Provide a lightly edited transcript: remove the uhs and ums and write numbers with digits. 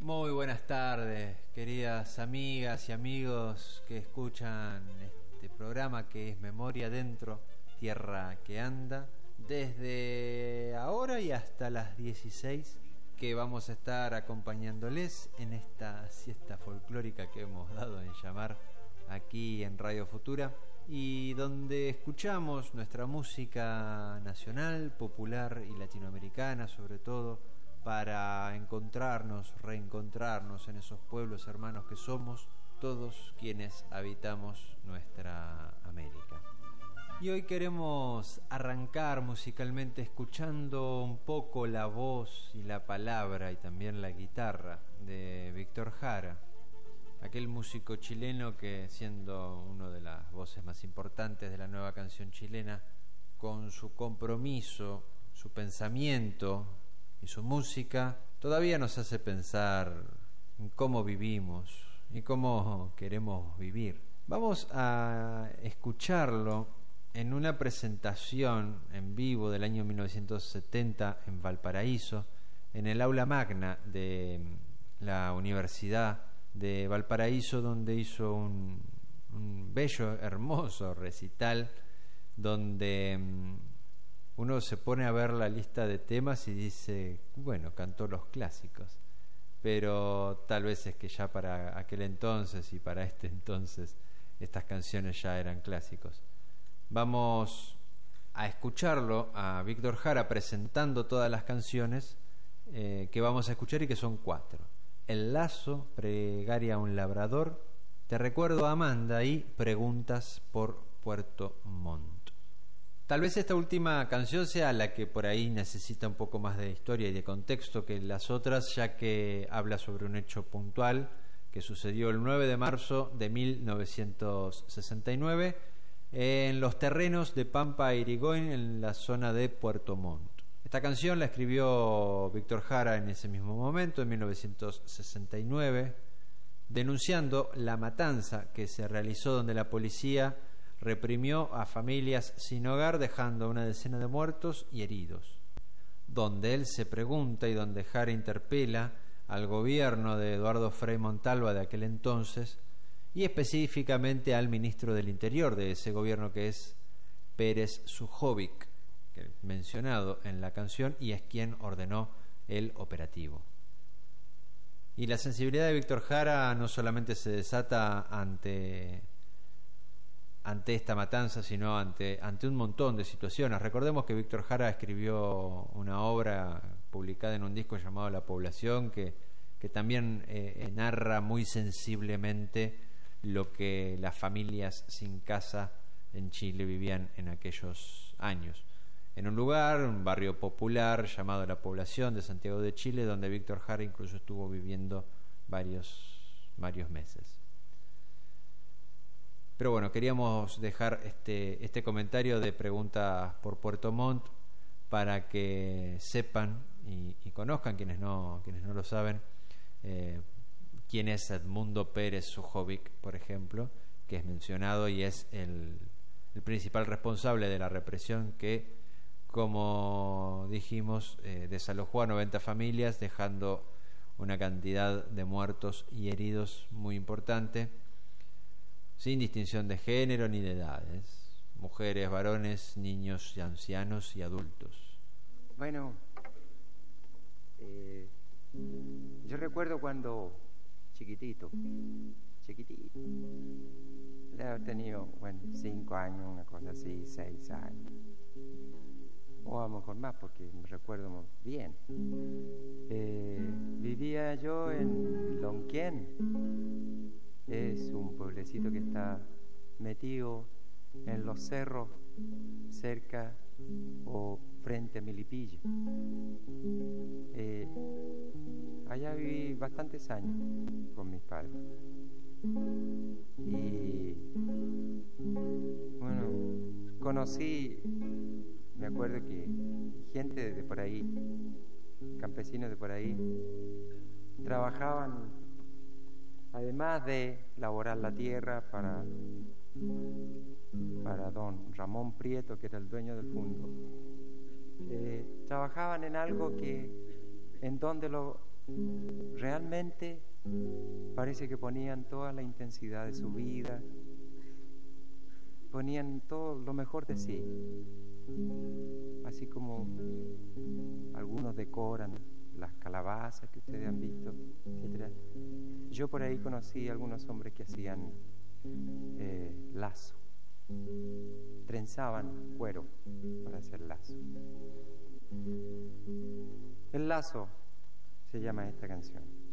Muy buenas tardes, queridas amigas y amigos que escuchan este programa que es Memoria Dentro, Tierra que Anda, desde ahora y hasta las 16, que vamos a estar acompañándoles en esta siesta folclórica que hemos dado en llamar aquí en Radio Futura, y donde escuchamos nuestra música nacional, popular y latinoamericana sobre todo, para encontrarnos, reencontrarnos en esos pueblos hermanos que somos todos quienes habitamos nuestra América. Y hoy queremos arrancar musicalmente escuchando un poco la voz y la palabra y también la guitarra de Víctor Jara, aquel músico chileno que, siendo una de las voces más importantes de la nueva canción chilena, con su compromiso, su pensamiento y su música, todavía nos hace pensar en cómo vivimos y cómo queremos vivir. Vamos a escucharlo en una presentación en vivo del año 1970 en Valparaíso, en el aula magna de la Universidad de Valparaíso, donde hizo un bello, hermoso recital, donde uno se pone a ver la lista de temas y dice, bueno, cantó los clásicos, pero tal vez es que ya para aquel entonces y para este entonces estas canciones ya eran clásicos. Vamos a escucharlo a Víctor Jara presentando todas las canciones que vamos a escuchar, y que son 4: El Lazo, Plegaria a un Labrador, Te Recuerdo Amanda y Preguntas por Puerto Montt. Tal vez esta última canción sea la que por ahí necesita un poco más de historia y de contexto que las otras, ya que habla sobre un hecho puntual que sucedió el 9 de marzo de 1969 en los terrenos de Pampa Irigoyen, en la zona de Puerto Montt. Esta canción la escribió Víctor Jara en ese mismo momento, en 1969, denunciando la matanza que se realizó, donde la policía reprimió a familias sin hogar, dejando una decena de muertos y heridos, donde él se pregunta y donde Jara interpela al gobierno de Eduardo Frei Montalva de aquel entonces, y específicamente al ministro del Interior de ese gobierno, que es Pérez Sujovic, que mencionado en la canción, y es quien ordenó el operativo. Y la sensibilidad de Víctor Jara no solamente se desata ante esta matanza, sino ante un montón de situaciones. Recordemos que Víctor Jara escribió una obra publicada en un disco llamado La Población, que también narra muy sensiblemente lo que las familias sin casa en Chile vivían en aquellos años. En un lugar, un barrio popular llamado La Población de Santiago de Chile, donde Víctor Jara incluso estuvo viviendo varios meses. Pero bueno, queríamos dejar este comentario de Preguntas por Puerto Montt para que sepan y conozcan, quienes no lo saben, quién es Edmundo Pérez Sujovic, por ejemplo, que es mencionado y es el principal responsable de la represión que, como dijimos, desalojó a 90 familias, dejando una cantidad de muertos y heridos muy importante, sin distinción de género ni de edades: mujeres, varones, niños y ancianos y adultos. Bueno, yo recuerdo cuando chiquitito, le he tenido, 5 años, una cosa así, 6 años, o a lo mejor más, porque me recuerdo bien. Vivía yo en Lonquén. Es un pueblecito que está metido en los cerros, cerca o frente a Milipilla. Allá viví bastantes años con mis padres. Y bueno, conocí, me acuerdo que gente de por ahí, campesinos de por ahí, trabajaban, además de laborar la tierra para don Ramón Prieto, que era el dueño del fondo, trabajaban en algo en donde realmente parece que ponían toda la intensidad de su vida, ponían todo lo mejor de sí, así como algunos decoran las calabazas que ustedes han visto, etc. Yo por ahí conocí a algunos hombres que hacían lazo, trenzaban cuero para hacer lazo. El lazo se llama esta canción.